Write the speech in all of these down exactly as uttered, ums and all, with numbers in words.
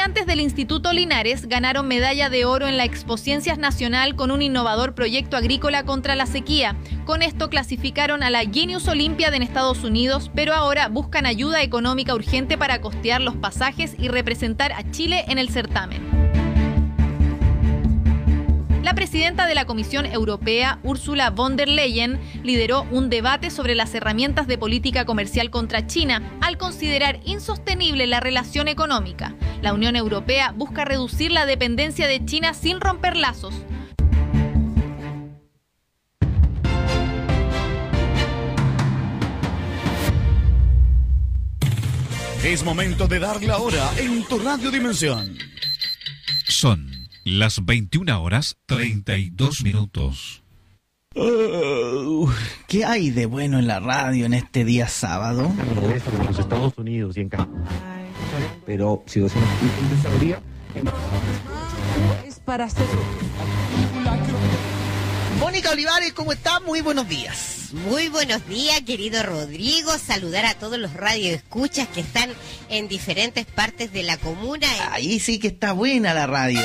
Estudiantes del Instituto Linares ganaron medalla de oro en la Expociencias Nacional con un innovador proyecto agrícola contra la sequía. Con esto clasificaron a la Genius Olympiad en Estados Unidos, pero ahora buscan ayuda económica urgente para costear los pasajes y representar a Chile en el certamen. La presidenta de la Comisión Europea, Ursula von der Leyen, lideró un debate sobre las herramientas de política comercial contra China al considerar insostenible la relación económica. La Unión Europea busca reducir la dependencia de China sin romper lazos. Es momento de dar la hora en tu Radio Dimensión. Son las veintiuna horas treinta y dos minutos. Uh, ¿Qué hay de bueno en la radio en este día sábado? En los Estados Unidos y en Canadá. Pero situaciones de seguridad. Es para hacer. Mónica Olivares, ¿cómo estás? Muy buenos días. Muy buenos días, querido Rodrigo. Saludar a todos los radioescuchas que están en diferentes partes de la comuna. Ahí sí que está buena la radio.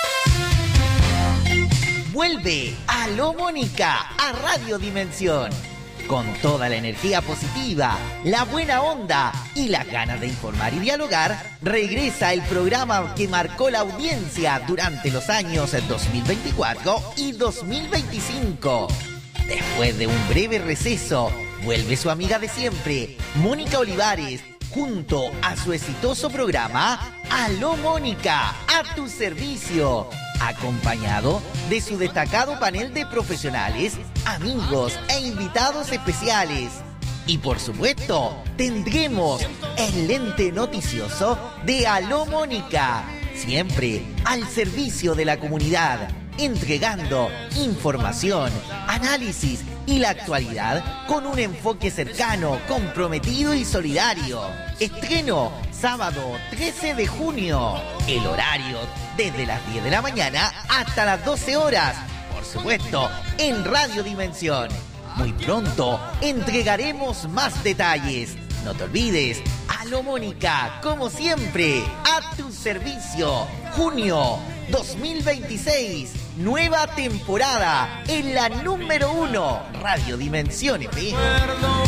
Vuelve Aló Mónica a Radio Dimensión. Con toda la energía positiva, la buena onda y las ganas de informar y dialogar, regresa el programa que marcó la audiencia durante los años dos mil veinticuatro y dos mil veinticinco. Después de un breve receso, vuelve su amiga de siempre, Mónica Olivares, junto a su exitoso programa Aló Mónica, a tu servicio, acompañado de su destacado panel de profesionales, amigos e invitados especiales. Y por supuesto, tendremos el lente noticioso de Aló Mónica, siempre al servicio de la comunidad, entregando información, análisis y la actualidad con un enfoque cercano, comprometido y solidario. Estreno sábado trece de junio. El horario desde las diez de la mañana hasta las doce horas. Por supuesto, en Radio Dimensión. Muy pronto entregaremos más detalles. No te olvides, Aló Mónica, como siempre, a tu servicio. Junio dos mil veintiséis, nueva temporada en la número uno, Radio Dimensión F M.